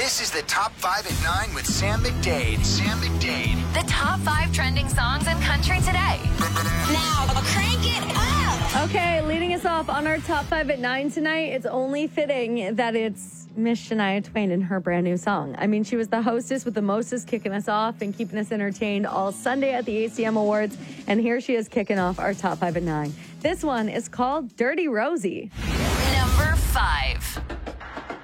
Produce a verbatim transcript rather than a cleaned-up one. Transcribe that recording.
This is the Top five at nine with Sam McDade. Sam McDade. The top five trending songs in country today. Now, crank it up. Okay, leading us off on our Top five at nine tonight, it's only fitting that it's Miss Shania Twain and her brand new song. I mean, she was the hostess with the mostest, kicking us off and keeping us entertained all Sunday at the A C M Awards. And here she is kicking off our Top five at nine. This one is called Dirty Rosie.